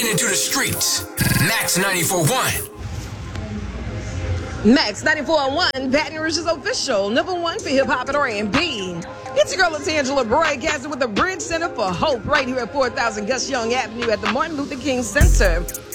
Taking it to the streets. Max 94.1. Max 94.1, Baton Rouge's official #1 for hip hop and R&B. It's your girl, it's Angela broadcasting with the Bridge Center for Hope right here at 4000 Gus Young Avenue at the Martin Luther King Center.